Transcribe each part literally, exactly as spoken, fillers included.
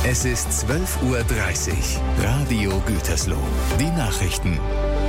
Es ist zwölf Uhr dreißig. Radio Gütersloh. Die Nachrichten.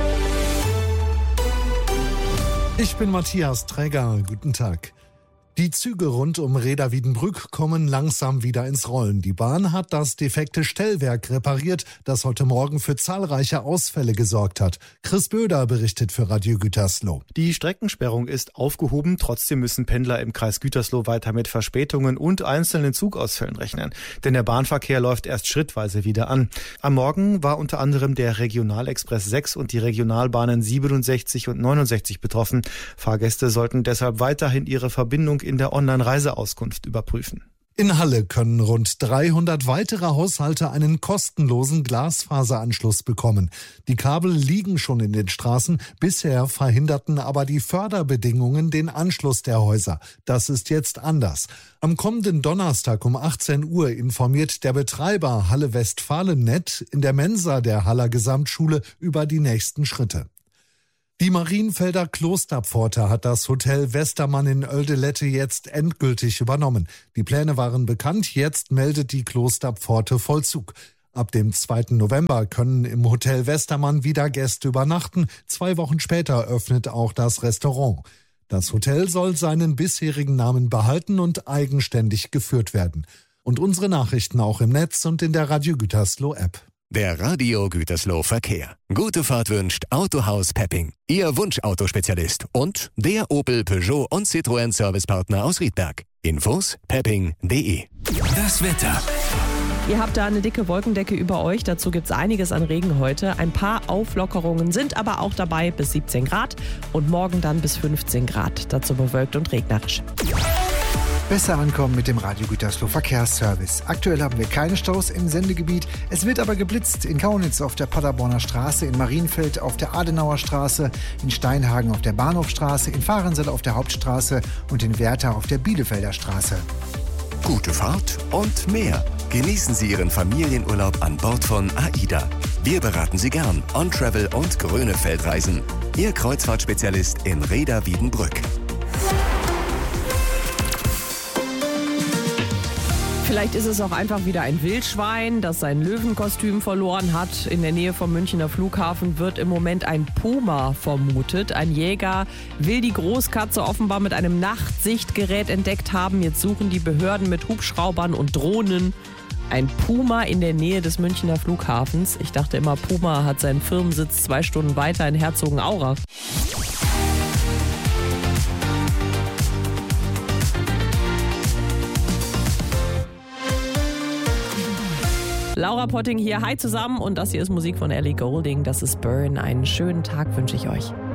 Ich bin Matthias Träger. Guten Tag. Die Züge rund um Rheda-Wiedenbrück kommen langsam wieder ins Rollen. Die Bahn hat das defekte Stellwerk repariert, das heute Morgen für zahlreiche Ausfälle gesorgt hat. Chris Böder berichtet für Radio Gütersloh. Die Streckensperrung ist aufgehoben. Trotzdem müssen Pendler im Kreis Gütersloh weiter mit Verspätungen und einzelnen Zugausfällen rechnen. Denn der Bahnverkehr läuft erst schrittweise wieder an. Am Morgen war unter anderem der Regionalexpress sechs und die Regionalbahnen siebenundsechzig und neunundsechzig betroffen. Fahrgäste sollten deshalb weiterhin ihre Verbindung in der Online-Reiseauskunft überprüfen. In Halle können rund dreihundert weitere Haushalte einen kostenlosen Glasfaseranschluss bekommen. Die Kabel liegen schon in den Straßen. Bisher verhinderten aber die Förderbedingungen den Anschluss der Häuser. Das ist jetzt anders. Am kommenden Donnerstag um achtzehn Uhr informiert der Betreiber Halle Westfalen-Net in der Mensa der Haller Gesamtschule über die nächsten Schritte. Die Marienfelder Klosterpforte hat das Hotel Westermann in Oeldelette jetzt endgültig übernommen. Die Pläne waren bekannt, jetzt meldet die Klosterpforte Vollzug. Ab dem zweiten November können im Hotel Westermann wieder Gäste übernachten. Zwei Wochen später öffnet auch das Restaurant. Das Hotel soll seinen bisherigen Namen behalten und eigenständig geführt werden. Und unsere Nachrichten auch im Netz und in der Radio Gütersloh App. Der Radio Gütersloh Verkehr. Gute Fahrt wünscht Autohaus Pepping, Ihr Wunschautospezialist und der Opel, Peugeot und Citroën Servicepartner aus Riedberg. Infos pepping punkt de. Das Wetter. Ihr habt da eine dicke Wolkendecke über euch, dazu gibt's einiges an Regen heute. Ein paar Auflockerungen sind aber auch dabei, bis siebzehn Grad und morgen dann bis fünfzehn Grad. Dazu bewölkt und regnerisch. Besser ankommen mit dem Radio Gütersloh Verkehrsservice. Aktuell haben wir keine Staus im Sendegebiet. Es wird aber geblitzt in Kaunitz auf der Paderborner Straße, in Marienfeld auf der Adenauer Straße, in Steinhagen auf der Bahnhofstraße, in Fahrensehl auf der Hauptstraße und in Werther auf der Bielefelder Straße. Gute Fahrt und mehr. Genießen Sie Ihren Familienurlaub an Bord von AIDA. Wir beraten Sie gern on Travel und Grönefeldreisen. Ihr Kreuzfahrtspezialist in Rheda-Wiedenbrück. Vielleicht ist es auch einfach wieder ein Wildschwein, das sein Löwenkostüm verloren hat. In der Nähe vom Münchner Flughafen wird im Moment ein Puma vermutet. Ein Jäger will die Großkatze offenbar mit einem Nachtsichtgerät entdeckt haben. Jetzt suchen die Behörden mit Hubschraubern und Drohnen ein Puma in der Nähe des Münchner Flughafens. Ich dachte immer, Puma hat seinen Firmensitz zwei Stunden weiter in Herzogenaurach. Laura Potting hier, hi zusammen und das hier ist Musik von Ellie Goulding, das ist Burn. Einen schönen Tag wünsche ich euch.